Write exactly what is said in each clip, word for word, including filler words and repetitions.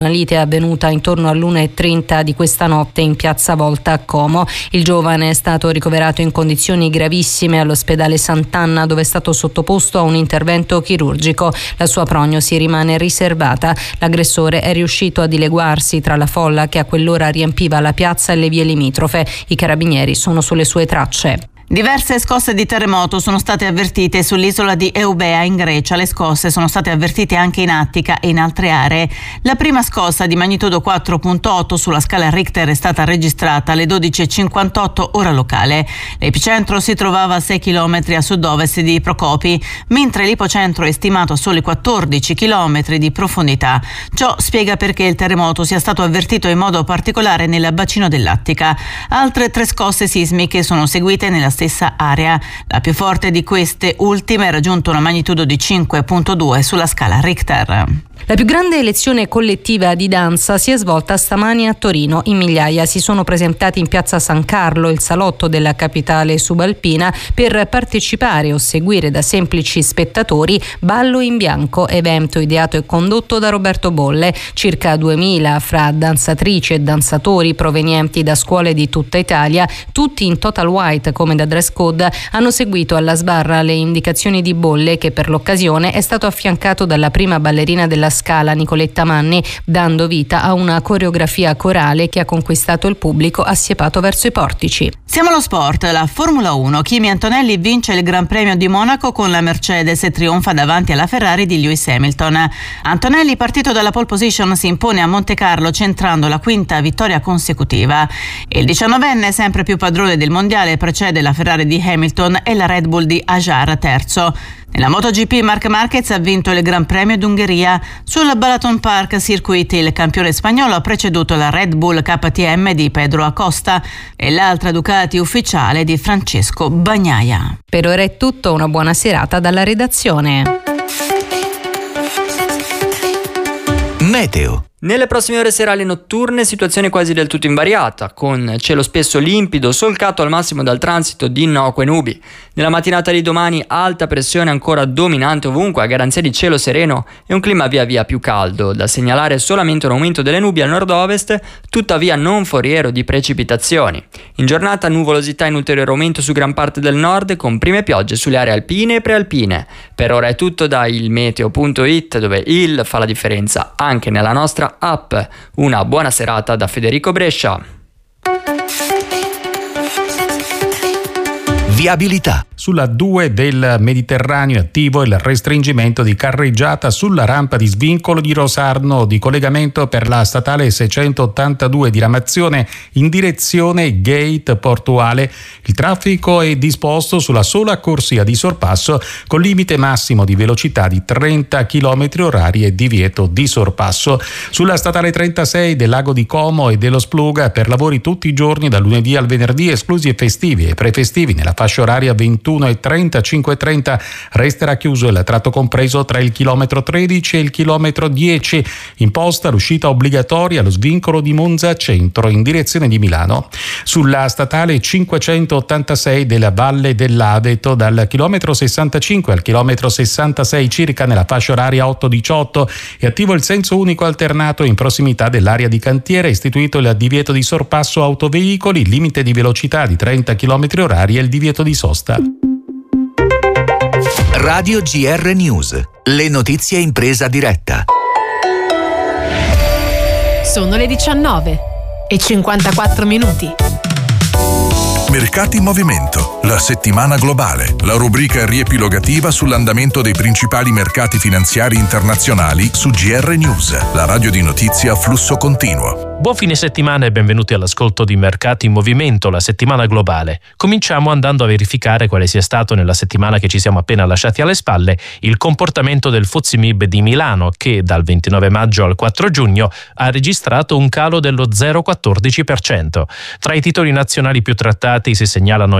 La lite è avvenuta intorno all'una e trenta di questa notte in piazza Volta a Como. Il giovane è stato ricoverato in condizioni gravissime all'ospedale Sant'Anna, dove è stato sottoposto a un intervento chirurgico. La sua prognosi rimane riservata. L'aggressore è riuscito a dileguarsi tra la folla che a quell'ora riempiva la piazza e le vie limitrofe. I carabinieri sono sulle sue tracce. Diverse scosse di terremoto sono state avvertite sull'isola di Eubea in Grecia. Le scosse sono state avvertite anche in Attica e in altre aree. La prima scossa di magnitudo quattro virgola otto sulla scala Richter è stata registrata alle dodici e cinquantotto ora locale. L'epicentro si trovava a sei chilometri a sud-ovest di Procopi, mentre l'ipocentro è stimato a soli quattordici chilometri di profondità. Ciò spiega perché il terremoto sia stato avvertito in modo particolare nel bacino dell'Attica. Altre tre scosse sismiche sono seguite nella stessa area. La più forte di queste ultime ha raggiunto una magnitudo di cinque virgola due sulla scala Richter. La più grande elezione collettiva di danza si è svolta stamani a Torino. In migliaia si sono presentati in piazza San Carlo, il salotto della capitale subalpina, per partecipare o seguire da semplici spettatori Ballo in Bianco, evento ideato e condotto da Roberto Bolle. Circa duemila fra danzatrici e danzatori provenienti da scuole di tutta Italia, tutti in total white come da dress code, hanno seguito alla sbarra le indicazioni di Bolle, che per l'occasione è stato affiancato dalla prima ballerina della Scala, Nicoletta Manni, dando vita a una coreografia corale che ha conquistato il pubblico assiepato verso i portici. Siamo allo sport. La Formula uno. Kimi Antonelli vince il Gran Premio di Monaco con la Mercedes e trionfa davanti alla Ferrari di Lewis Hamilton. Antonelli, partito dalla pole position, si impone a Monte Carlo centrando la quinta vittoria consecutiva. Il diciannovenne, sempre più padrone del mondiale, precede la Ferrari di Hamilton e la Red Bull di Ajar terzo. Nella MotoGP Marc Marquez ha vinto il Gran Premio d'Ungheria. Sul Balaton Park Circuit il campione spagnolo ha preceduto la Red Bull K T M di Pedro Acosta e l'altra Ducati ufficiale di Francesco Bagnaia. Per ora è tutto, una buona serata dalla redazione. Meteo. Nelle prossime ore serali notturne situazione quasi del tutto invariata, con cielo spesso limpido, solcato al massimo dal transito di innocue nubi. Nella mattinata di domani alta pressione ancora dominante ovunque, a garanzia di cielo sereno e un clima via via più caldo. Da segnalare solamente un aumento delle nubi al nord-ovest, tuttavia non foriero di precipitazioni. In giornata nuvolosità in ulteriore aumento su gran parte del nord, con prime piogge sulle aree alpine e prealpine. Per ora è tutto da ilmeteo punto it, dove il fa la differenza anche nella nostra app. Una buona serata da Federico Brescia. Viabilità. Sulla due del Mediterraneo è attivo il restringimento di carreggiata sulla rampa di svincolo di Rosarno, di collegamento per la statale seicentottantadue di Ramazione in direzione gate portuale. Il traffico è disposto sulla sola corsia di sorpasso con limite massimo di velocità di trenta chilometri orari e divieto di sorpasso. Sulla statale trentasei del Lago di Como e dello Spluga per lavori tutti i giorni dal lunedì al venerdì, esclusi i festivi e prefestivi. Nella fascia oraria ventuno e trenta, cinque e trenta resterà chiuso il tratto compreso tra il chilometro tredici e il chilometro dieci. Imposta l'uscita obbligatoria allo svincolo di Monza Centro in direzione di Milano. Sulla statale cinquecentottantasei della Valle dell'Aveto dal chilometro sessantacinque al chilometro sessantasei circa nella fascia oraria otto diciotto è attivo il senso unico alternato in prossimità dell'area di cantiere, istituito il divieto di sorpasso autoveicoli, limite di velocità di trenta chilometri orari e il divieto di sosta. Radio G R News, le notizie in presa diretta. Sono le diciannove e cinquantaquattro minuti. Mercati in movimento, la settimana globale, la rubrica riepilogativa sull'andamento dei principali mercati finanziari internazionali su G R News, la radio di notizie a flusso continuo. Buon fine settimana e benvenuti all'ascolto di Mercati in Movimento, la settimana globale. Cominciamo andando a verificare quale sia stato nella settimana che ci siamo appena lasciati alle spalle il comportamento del F T S E M I B di Milano, che dal ventinove maggio al quattro giugno ha registrato un calo dello zero virgola quattordici per cento. Tra i titoli nazionali più trattati si segnalano i guadagni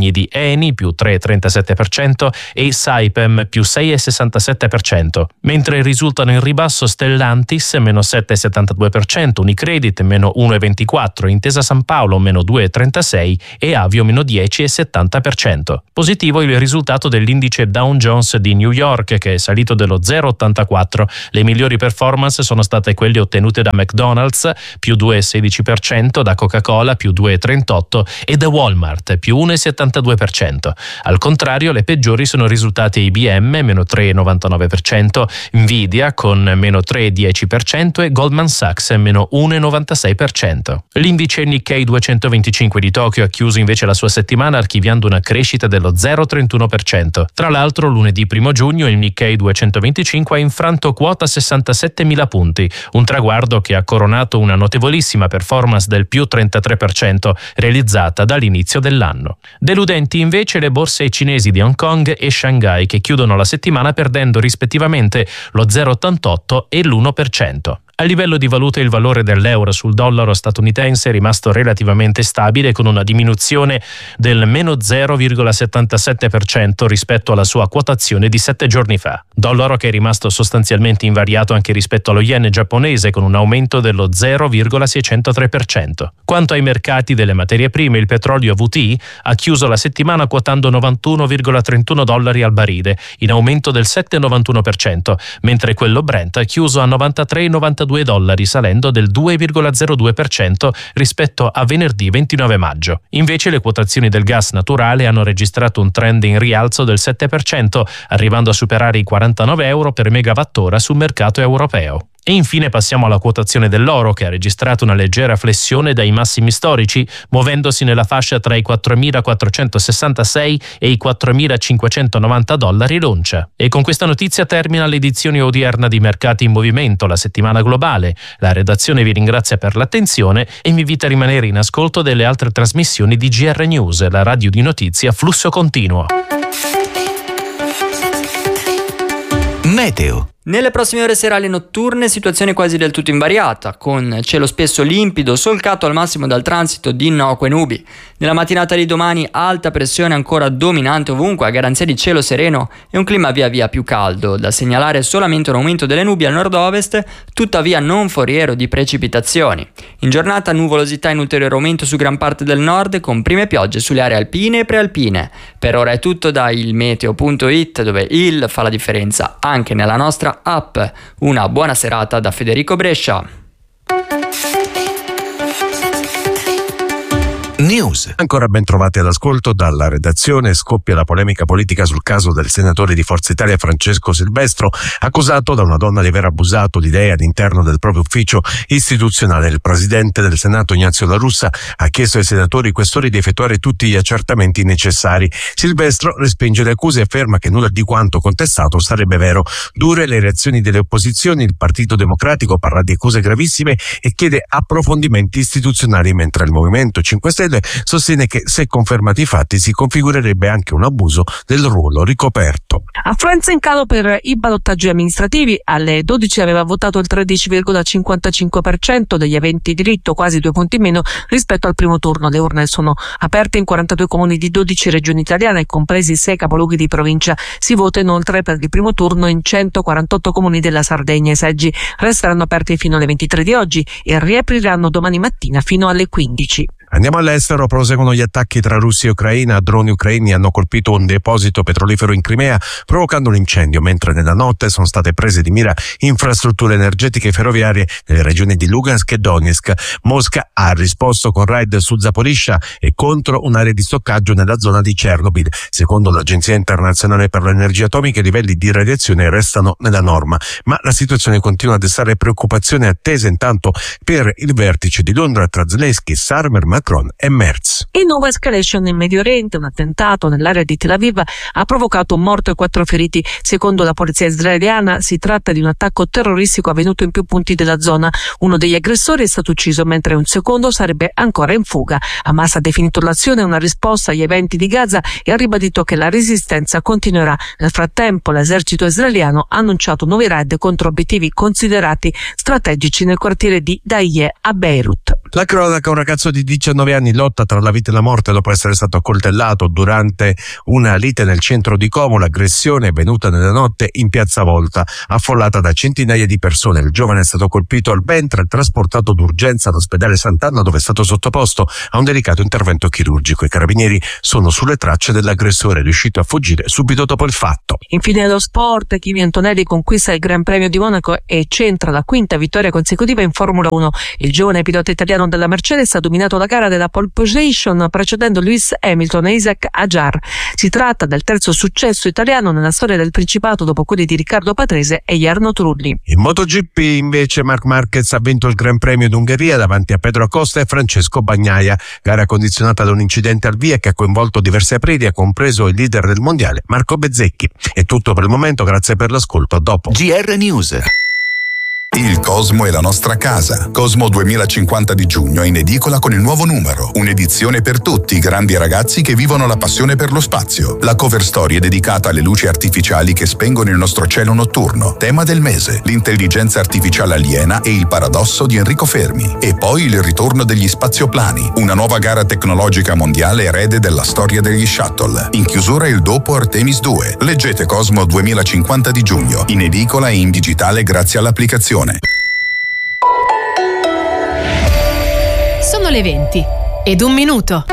guadagni di Eni più tre virgola trentasette per cento e Saipem più sei virgola sessantasette per cento, mentre risultano in ribasso Stellantis meno sette virgola settantadue per cento, Unicredit meno uno virgola ventiquattro per cento, Intesa San Paolo meno due virgola trentasei per cento e Avio meno dieci virgola settanta per cento. Positivo il risultato dell'indice Dow Jones di New York, che è salito dello zero virgola ottantaquattro. Le migliori performance sono state quelle ottenute da McDonald's più due virgola sedici per cento, da Coca-Cola più due virgola trentotto per cento e da Walmart più uno virgola settantadue per cento. Al contrario, le peggiori sono risultate I B M meno tre virgola novantanove per cento, Nvidia con meno tre virgola dieci per cento e Goldman Sachs meno uno virgola novantasei per cento. L'indice Nikkei duecentoventicinque di Tokyo ha chiuso invece la sua settimana archiviando una crescita dello zero virgola trentuno per cento. Tra l'altro, lunedì primo giugno il Nikkei duecentoventicinque ha infranto quota sessantasettemila punti, un traguardo che ha coronato una notevolissima performance del più trentatré per cento realizzata dall'inizio dell'anno. Deludenti invece le borse cinesi di Hong Kong e Shanghai, che chiudono la settimana perdendo rispettivamente lo zero virgola ottantotto e l'uno per cento. A livello di valuta il valore dell'euro sul dollaro statunitense è rimasto relativamente stabile, con una diminuzione del meno zero virgola settantasette per cento rispetto alla sua quotazione di sette giorni fa. Dollaro che è rimasto sostanzialmente invariato anche rispetto allo yen giapponese, con un aumento dello zero virgola seicentotré per cento. Quanto ai mercati delle materie prime, il petrolio W T I ha chiuso la settimana quotando novantuno virgola trentuno dollari al barile, in aumento del sette virgola novantuno per cento, mentre quello Brent ha chiuso a novantatré virgola novantadue dollari, salendo del due virgola zero due per cento rispetto a venerdì ventinove maggio. Invece le quotazioni del gas naturale hanno registrato un trend in rialzo del sette per cento, arrivando a superare i quarantanove euro per megawattora sul mercato europeo. E infine passiamo alla quotazione dell'oro, che ha registrato una leggera flessione dai massimi storici, muovendosi nella fascia tra i quattromilaquattrocentosessantasei e i quattromilacinquecentonovanta dollari l'oncia. E con questa notizia termina l'edizione odierna di Mercati in Movimento, la settimana globale. La redazione vi ringrazia per l'attenzione e vi invita a rimanere in ascolto delle altre trasmissioni di G R News, la radio di notizie a flusso continuo. Meteo. Nelle prossime ore serali e notturne situazione quasi del tutto invariata, con cielo spesso limpido, solcato al massimo dal transito di innocue nubi. Nella mattinata di domani alta pressione ancora dominante ovunque, a garanzia di cielo sereno e un clima via via più caldo. Da segnalare solamente un aumento delle nubi al nord-ovest, tuttavia non foriero di precipitazioni. In giornata nuvolosità in ulteriore aumento su gran parte del nord, con prime piogge sulle aree alpine e prealpine. Per ora è tutto da ilmeteo punto it, dove il fa la differenza anche nella nostra app. Una buona serata da Federico Brescia. News. Ancora ben trovati all'ascolto dalla redazione. Scoppia la polemica politica sul caso del senatore di Forza Italia Francesco Silvestro, accusato da una donna di aver abusato di lei all'interno del proprio ufficio istituzionale. Il presidente del Senato Ignazio La Russa ha chiesto ai senatori questori di effettuare tutti gli accertamenti necessari. Silvestro respinge le accuse e afferma che nulla di quanto contestato sarebbe vero. Dure le reazioni delle opposizioni, il Partito Democratico parla di accuse gravissime e chiede approfondimenti istituzionali, mentre il Movimento cinque Stelle sostiene che, se confermati i fatti, si configurerebbe anche un abuso del ruolo ricoperto. Affluenza in calo per i ballottaggi amministrativi. Alle dodici aveva votato il tredici virgola cinquantacinque per cento degli aventi diritto, quasi due punti meno rispetto al primo turno. Le urne sono aperte in quarantadue comuni di dodici regioni italiane, compresi sei capoluoghi di provincia. Si vota inoltre per il primo turno in centoquarantotto comuni della Sardegna. I seggi resteranno aperti fino alle ventitré di oggi e riapriranno domani mattina fino alle quindici. Andiamo all'estero. Proseguono gli attacchi tra Russia e Ucraina. Droni ucraini hanno colpito un deposito petrolifero in Crimea, provocando un incendio, mentre nella notte sono state prese di mira infrastrutture energetiche e ferroviarie nelle regioni di Lugansk e Donetsk. Mosca ha risposto con raid su Zaporizhzhia e contro un'area di stoccaggio nella zona di Chernobyl. Secondo l'Agenzia Internazionale per l'Energia Atomica, i livelli di radiazione restano nella norma, ma la situazione continua a destare preoccupazione attesa intanto per il vertice di Londra tra Zelensky, Sarmer, Macron e Merz. In nuova escalation in Medio Oriente, un attentato nell'area di Tel Aviv ha provocato un morto e quattro feriti. Secondo la polizia israeliana si tratta di un attacco terroristico avvenuto in più punti della zona. Uno degli aggressori è stato ucciso, mentre un secondo sarebbe ancora in fuga. Hamas ha definito l'azione una risposta agli eventi di Gaza e ha ribadito che la resistenza continuerà. Nel frattempo l'esercito israeliano ha annunciato nuovi raid contro obiettivi considerati strategici nel quartiere di Dahieh a Beirut. La cronaca: un ragazzo di diciannove anni lotta tra la vita e la morte dopo essere stato accoltellato durante una lite nel centro di Como. L'aggressione è venuta nella notte in piazza Volta, affollata da centinaia di persone. Il giovane è stato colpito al ventre e trasportato d'urgenza all'ospedale Sant'Anna, dove è stato sottoposto a un delicato intervento chirurgico. I carabinieri sono sulle tracce dell'aggressore, riuscito a fuggire subito dopo il fatto. Infine lo sport: Kimi Antonelli conquista il Gran Premio di Monaco e centra la quinta vittoria consecutiva in Formula uno. Il giovane pilota italiano della Mercedes ha dominato la gara della pole position, precedendo Lewis Hamilton e Isaac Hadjar. Si tratta del terzo successo italiano nella storia del Principato, dopo quelli di Riccardo Patrese e Jarno Trulli. In MotoGP invece Marc Marquez ha vinto il Gran Premio d'Ungheria davanti a Pedro Acosta e Francesco Bagnaia, gara condizionata da un incidente al via che ha coinvolto diversi apriti, ha compreso il leader del mondiale Marco Bezzecchi. È tutto per il momento, grazie per l'ascolto, a dopo. G R News. Il Cosmo è la nostra casa. Cosmo duemilacinquanta di giugno è in edicola con il nuovo numero. Un'edizione per tutti i grandi ragazzi che vivono la passione per lo spazio. La cover story è dedicata alle luci artificiali che spengono il nostro cielo notturno. Tema del mese: l'intelligenza artificiale aliena e il paradosso di Enrico Fermi. E poi il ritorno degli spazioplani, una nuova gara tecnologica mondiale erede della storia degli shuttle. In chiusura il dopo Artemis due. Leggete Cosmo duemilacinquanta di giugno, in edicola e in digitale grazie all'applicazione. Sono le venti ed un minuto.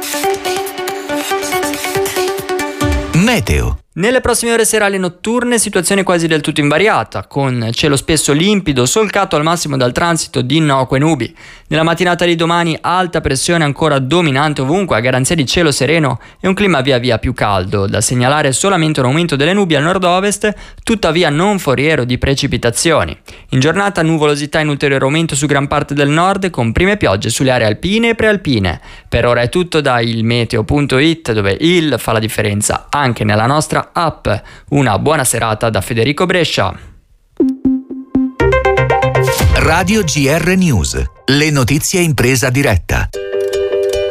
Meteo. Nelle prossime ore serali e notturne situazione quasi del tutto invariata, con cielo spesso limpido, solcato al massimo dal transito di innocue nubi. Nella mattinata di domani alta pressione ancora dominante ovunque, a garanzia di cielo sereno e un clima via via più caldo. Da segnalare solamente un aumento delle nubi al nord-ovest, tuttavia non foriero di precipitazioni. In giornata nuvolosità in ulteriore aumento su gran parte del nord, con prime piogge sulle aree alpine e prealpine. Per ora è tutto da ilmeteo punto it, dove il fa la differenza anche nella nostra app. Una buona serata da Federico Brescia. Radio G R News. Le notizie in presa diretta.